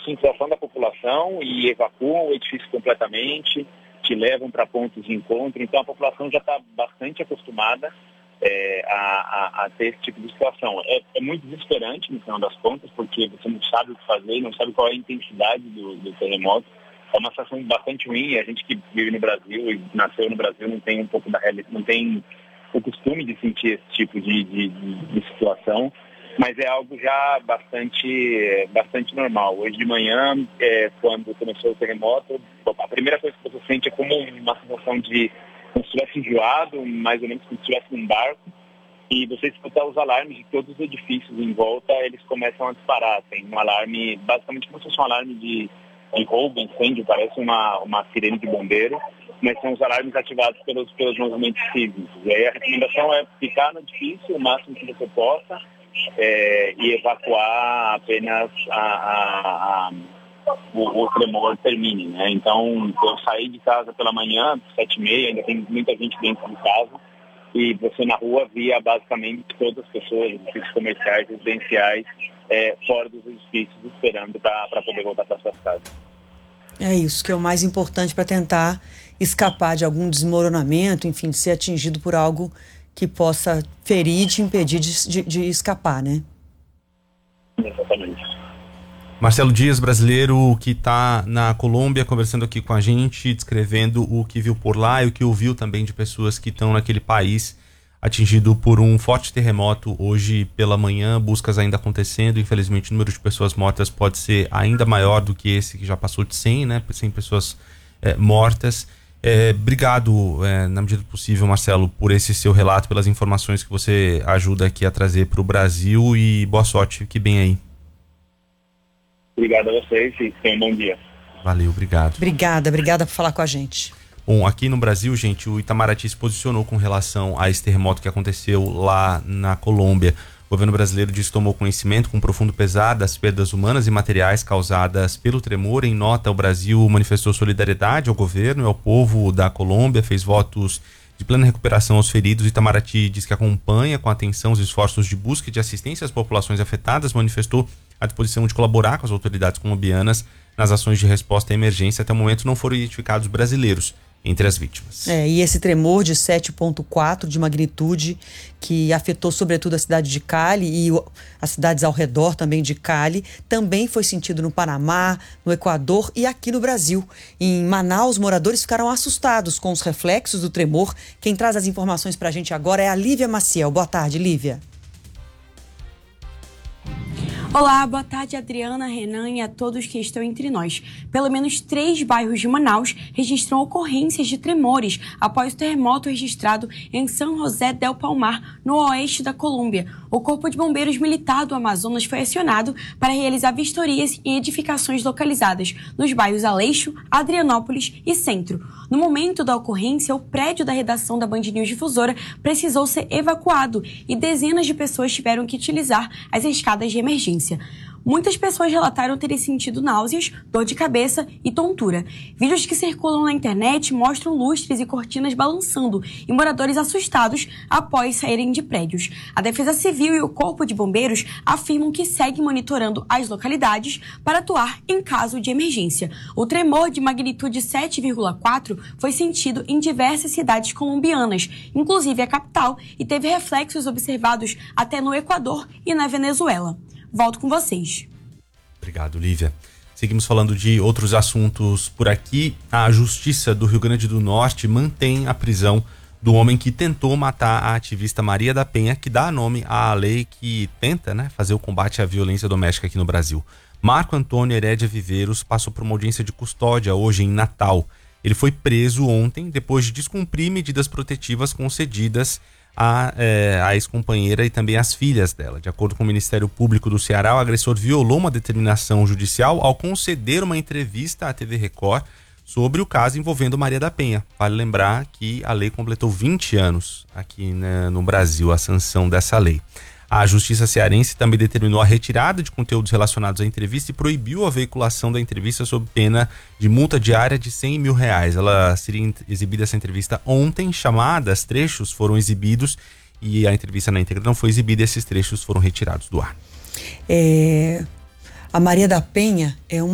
conscientização da população e evacuam o edifício completamente, te levam para pontos de encontro. Então a população já está bastante acostumada a ter esse tipo de situação. É muito desesperante no final das contas, porque você não sabe o que fazer, não sabe qual é a intensidade do terremoto. É uma situação bastante ruim. A gente que vive no Brasil e nasceu no Brasil não tem não tem o costume de sentir esse tipo de situação, mas é algo já bastante normal. Hoje de manhã, quando começou o terremoto, a primeira coisa que você sente é como uma sensação de como se estivesse enjoado, mais ou menos como se estivesse num barco, e você escuta os alarmes de todos os edifícios em volta, eles começam a disparar. Tem um alarme, basicamente como se fosse um alarme de roubo, incêndio, parece uma sirene de bombeiro, mas são os alarmes ativados pelos movimentos sísmicos. E aí a recomendação é ficar no edifício o máximo que você possa e evacuar apenas o tremor termine, né? Então, eu saí de casa pela manhã, 7h30, ainda tem muita gente dentro de casa, e você na rua via basicamente todas as pessoas, edifícios comerciais, residenciais, fora dos edifícios, esperando para poder voltar para suas casas. É isso que é o mais importante para tentar escapar de algum desmoronamento, enfim, de ser atingido por algo que possa ferir e te impedir de escapar, né? Exatamente. Marcelo Dias, brasileiro que está na Colômbia, conversando aqui com a gente, descrevendo o que viu por lá e o que ouviu também de pessoas que estão naquele país atingido por um forte terremoto hoje pela manhã, buscas ainda acontecendo. Infelizmente o número de pessoas mortas pode ser ainda maior do que esse que já passou de 100, né? 100 pessoas mortas. Obrigado, na medida do possível, Marcelo, por esse seu relato, pelas informações que você ajuda aqui a trazer para o Brasil, e boa sorte, fique bem aí. Obrigado a vocês e tenham um bom dia. Valeu, obrigado. Obrigada por falar com a gente. Bom, aqui no Brasil, gente, o Itamaraty se posicionou com relação a esse terremoto que aconteceu lá na Colômbia. O governo brasileiro disse que tomou conhecimento com profundo pesar das perdas humanas e materiais causadas pelo tremor. Em nota, o Brasil manifestou solidariedade ao governo e ao povo da Colômbia, fez votos de plena recuperação aos feridos. Itamaraty diz que acompanha com atenção os esforços de busca e de assistência às populações afetadas, manifestou a disposição de colaborar com as autoridades colombianas nas ações de resposta à emergência. Até o momento não foram identificados brasileiros entre as vítimas. E esse tremor de 7,4 de magnitude que afetou sobretudo a cidade de Cali e as cidades ao redor também de Cali, também foi sentido no Panamá, no Equador e aqui no Brasil. Em Manaus, moradores ficaram assustados com os reflexos do tremor. Quem traz as informações pra gente agora é a Lívia Maciel. Boa tarde, Lívia. Olá, boa tarde, Adriana, Renan e a todos que estão entre nós. Pelo menos 3 bairros de Manaus registram ocorrências de tremores após o terremoto registrado em São José del Palmar, no oeste da Colômbia. O Corpo de Bombeiros Militar do Amazonas foi acionado para realizar vistorias em edificações localizadas nos bairros Aleixo, Adrianópolis e Centro. No momento da ocorrência, o prédio da redação da Band News Difusora precisou ser evacuado e dezenas de pessoas tiveram que utilizar as escadas de emergência. Muitas pessoas relataram terem sentido náuseas, dor de cabeça e tontura. Vídeos que circulam na internet mostram lustres e cortinas balançando e moradores assustados após saírem de prédios. A Defesa Civil e o Corpo de Bombeiros afirmam que seguem monitorando as localidades para atuar em caso de emergência. O tremor de magnitude 7,4 foi sentido em diversas cidades colombianas, inclusive a capital, e teve reflexos observados até no Equador e na Venezuela. Volto com vocês. Obrigado, Lívia. Seguimos falando de outros assuntos por aqui. A Justiça do Rio Grande do Norte mantém a prisão do homem que tentou matar a ativista Maria da Penha, que dá nome à lei que tenta, fazer o combate à violência doméstica aqui no Brasil. Marco Antônio Herédia Viveiros passou por uma audiência de custódia hoje em Natal. Ele foi preso ontem depois de descumprir medidas protetivas concedidas a ex-companheira e também as filhas dela. De acordo com o Ministério Público do Ceará, o agressor violou uma determinação judicial ao conceder uma entrevista à TV Record sobre o caso envolvendo Maria da Penha. Vale lembrar que a lei completou 20 anos aqui, no Brasil, a sanção dessa lei. A Justiça Cearense também determinou a retirada de conteúdos relacionados à entrevista e proibiu a veiculação da entrevista sob pena de multa diária de R$100 mil. Ela seria exibida, essa entrevista, ontem. Chamadas, trechos foram exibidos e a entrevista na íntegra não foi exibida e esses trechos foram retirados do ar. A Maria da Penha é